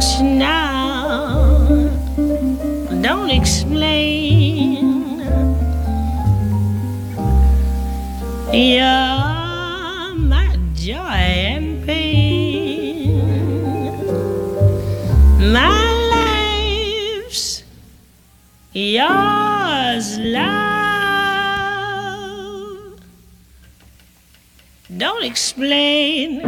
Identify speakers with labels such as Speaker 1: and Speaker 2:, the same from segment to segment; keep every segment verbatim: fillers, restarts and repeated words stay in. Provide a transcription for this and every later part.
Speaker 1: Hush now, don't explain. You're my joy and pain. My life's yours, love. Don't explain.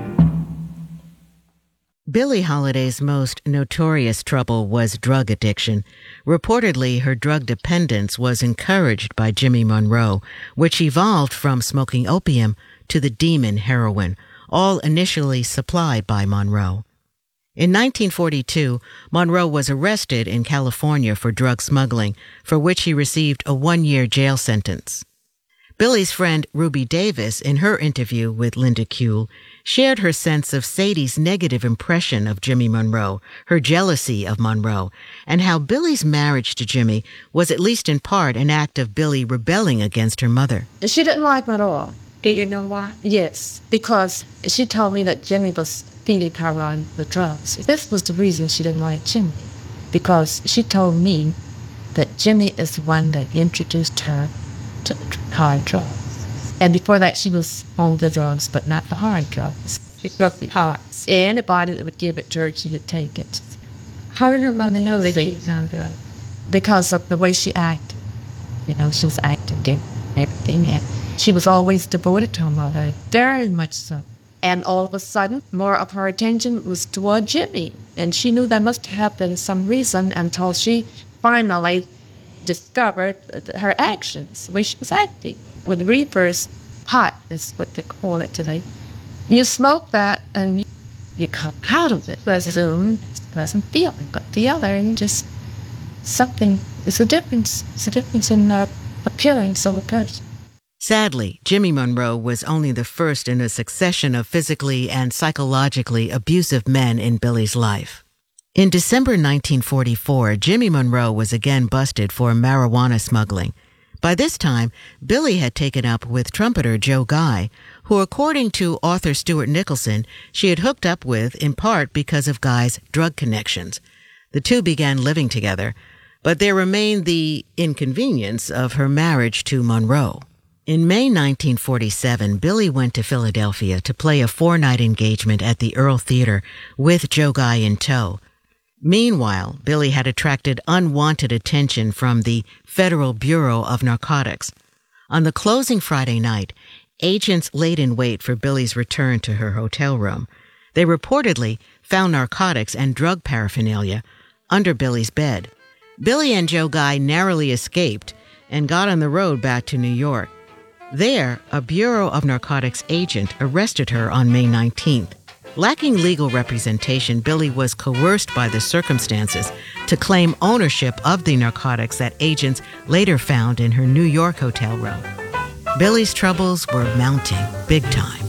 Speaker 2: Billie Holiday's most notorious trouble was drug addiction. Reportedly, her drug dependence was encouraged by Jimmy Monroe, which evolved from smoking opium to the demon heroin, all initially supplied by Monroe. In nineteen forty-two, Monroe was arrested in California for drug smuggling, for which he received a one-year jail sentence. Billie's friend Ruby Davis, in her interview with Linda Kuehl, shared her sense of Sadie's negative impression of Jimmy Monroe, her jealousy of Monroe, and how Billie's marriage to Jimmy was at least in part an act of Billie rebelling against her mother.
Speaker 3: She didn't like him at all. Do you know why? Yes, because she told me that Jimmy was feeding her on the drugs. This was the reason she didn't like Jimmy, because she told me that Jimmy is the one that introduced her to hard drugs. And before that, she was on the drugs, but not the hard drugs. She took the hard. Anybody that would give it to her, she would take it. How did her mother know that she was on drugs? Because of the way she acted. You know, she was acting different, everything. And she was always devoted to her mother, very much so. And all of a sudden, more of her attention was toward Jimmy. And she knew there must have been some reason until she finally discovered her actions, the way she was acting. With reverse pot is what they call it today. You smoke that and you, you come out of it. Pleasant, pleasant feeling. But the other, and just something, it's a difference. It's a difference in the appearance of a person.
Speaker 2: Sadly, Jimmy Monroe was only the first in a succession of physically and psychologically abusive men in Billie's life. In December nineteen forty-four, Jimmy Monroe was again busted for marijuana smuggling. By this time, Billie had taken up with trumpeter Joe Guy, who, according to author Stuart Nicholson, she had hooked up with in part because of Guy's drug connections. The two began living together, but there remained the inconvenience of her marriage to Monroe. In May nineteen forty-seven, Billie went to Philadelphia to play a four-night engagement at the Earl Theater with Joe Guy in tow. Meanwhile, Billie had attracted unwanted attention from the Federal Bureau of Narcotics. On the closing Friday night, agents laid in wait for Billie's return to her hotel room. They reportedly found narcotics and drug paraphernalia under Billie's bed. Billie and Joe Guy narrowly escaped and got on the road back to New York. There, a Bureau of Narcotics agent arrested her on May nineteenth. Lacking legal representation, Billie was coerced by the circumstances to claim ownership of the narcotics that agents later found in her New York hotel room. Billie's troubles were mounting big time.